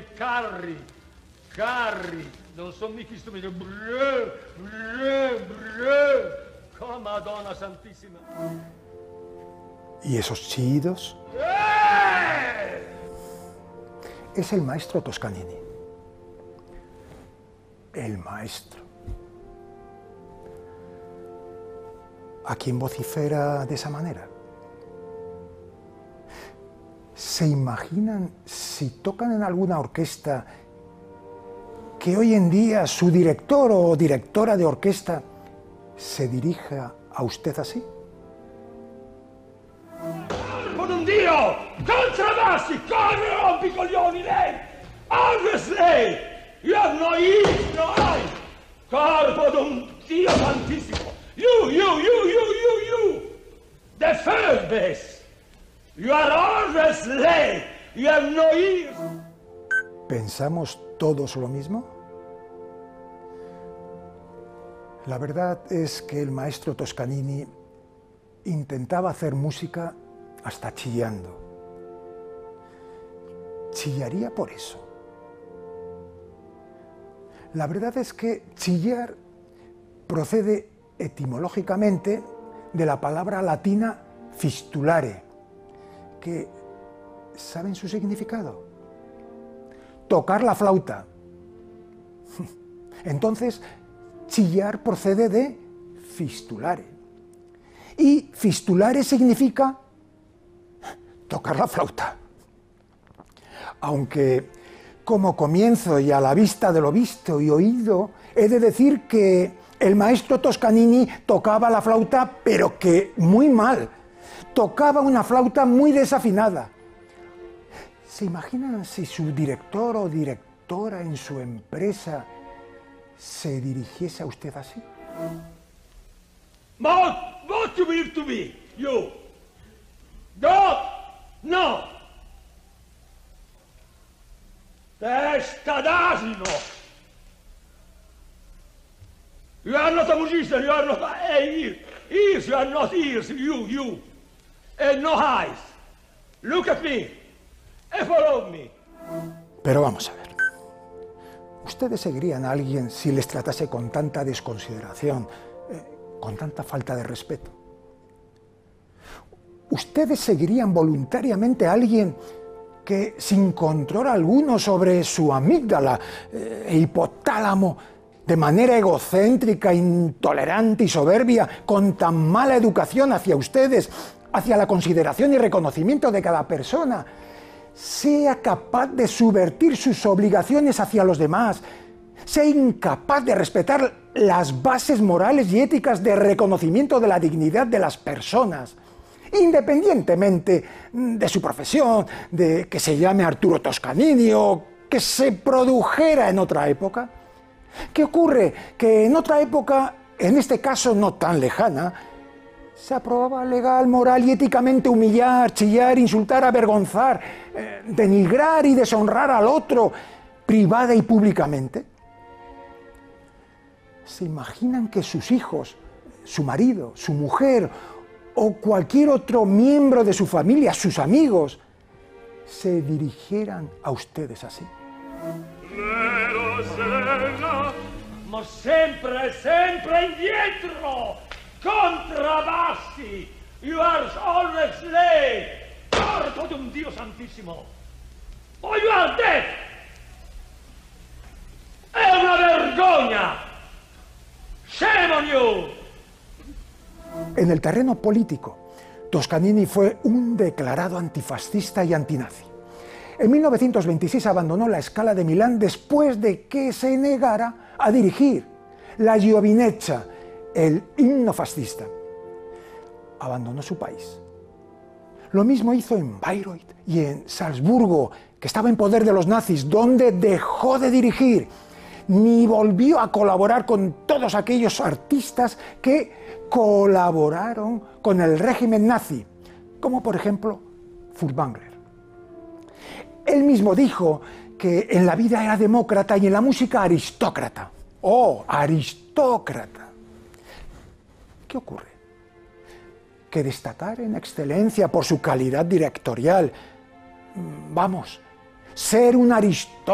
carri, non sono mica strumenti, come Madonna Santissima. ¿Y esos chillidos? Es el maestro Toscanini. El maestro. ¿A quién vocifera de esa manera? ¿Se imaginan si tocan en alguna orquesta que hoy en día su director o directora de orquesta se dirija a usted así? Con un Dio! Contrabbassi! Come rompicoglioni lei! Alves lei! Io no hai! Corpo d'un Dio santissimo! You! The first base! You are always late! You have no ears! ¿Pensamos todos lo mismo? La verdad es que el maestro Toscanini intentaba hacer música hasta chillando. ¿Chillaría por eso? La verdad es que chillar procede etimológicamente de la palabra latina fistulare, que ¿saben su significado? Tocar la flauta. Entonces, chillar procede de fistulare. Y fistulare significa tocar la flauta. Aunque, como comienzo y a la vista de lo visto y oído, he de decir que el maestro Toscanini tocaba la flauta, pero que muy mal. Tocaba una flauta muy desafinada. ¿Se imaginan si su director o directora en su empresa se dirigiese a usted así? What you believe to be? You? God? No! Testa d'asino! You are not a musician, you are not a ear. Ears, you are not ears, you. And no eyes. Look at me. And follow me. Pero vamos a ver. ¿Ustedes seguirían a alguien si les tratase con tanta desconsideración, con tanta falta de respeto? ¿Ustedes seguirían voluntariamente a alguien que, sin control alguno sobre su amígdala e hipotálamo, de manera egocéntrica, intolerante y soberbia, con tan mala educación hacia ustedes, hacia la consideración y reconocimiento de cada persona, sea capaz de subvertir sus obligaciones hacia los demás, sea incapaz de respetar las bases morales y éticas de reconocimiento de la dignidad de las personas, independientemente de su profesión, de que se llame Arturo Toscanini o que se produjera en otra época? ¿Qué ocurre? Que en otra época, en este caso no tan lejana, se aprobaba legal, moral y éticamente humillar, chillar, insultar, avergonzar, denigrar y deshonrar al otro, privada y públicamente. ¿Se imaginan que sus hijos, su marido, su mujer o cualquier otro miembro de su familia, sus amigos, se dirigieran a ustedes así? Ma sempre indietro! Contrabbassi! You are always late! Corpo d'un Dio santissimo! Oh, you are dead! È una vergogna! Shame on you! En el terreno político, Toscanini fue un declarado antifascista y antinazi. En 1926 abandonó la Scala de Milán después de que se negara a dirigir la Giovinezza, el himno fascista. Abandonó su país. Lo mismo hizo en Bayreuth y en Salzburgo, que estaba en poder de los nazis, donde dejó de dirigir, ni volvió a colaborar con todos aquellos artistas que colaboraron con el régimen nazi, como por ejemplo Furtwängler. Él mismo dijo que en la vida era demócrata y en la música aristócrata. ¡Oh, aristócrata! ¿Qué ocurre? Que destacar en excelencia por su calidad directorial, vamos, ser un aristócrata,